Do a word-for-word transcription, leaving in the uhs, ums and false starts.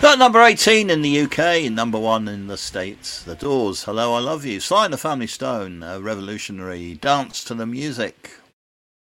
So at number eighteen in the U K, and number one in the States, The Doors, Hello, I Love You. Sly and the Family Stone, a revolutionary dance to the music.